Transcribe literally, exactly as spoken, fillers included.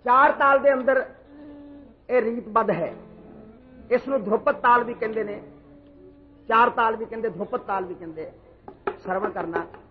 चार ताल के अंदर यह रीतबद्ध है। इसनों ध्रुपद ताल भी कहते हैं, चार ताल भी कहते, ध्रुपद ताल भी कहते। श्रवण करना